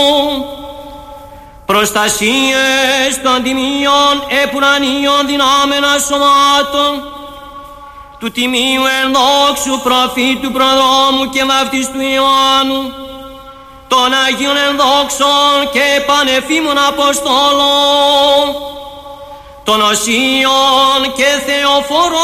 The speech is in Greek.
προστασίες των τιμίων επουρανίων δυνάμενα σωμάτων του τιμίου ενδόξου προφήτου προδρόμου και βαφτιστού Ιωάννου, των Αγίων ενδόξων και πανεφήμων Αποστόλων, των Οσίων και Θεοφόρων